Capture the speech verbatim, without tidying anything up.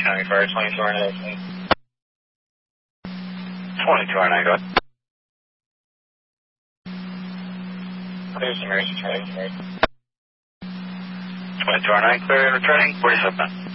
County Fire, twenty-two R nine. twenty-two R nine, go ahead. There's emergency training. twenty-two R nine, clear and returning, forty-seven.